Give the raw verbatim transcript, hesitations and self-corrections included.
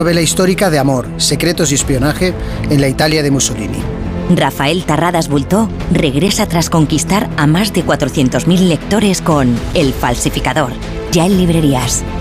Novela histórica de amor, secretos y espionaje en la Italia de Mussolini. Rafael Tarradas Bultó regresa tras conquistar a más de cuatrocientos mil lectores con El falsificador, ya en librerías.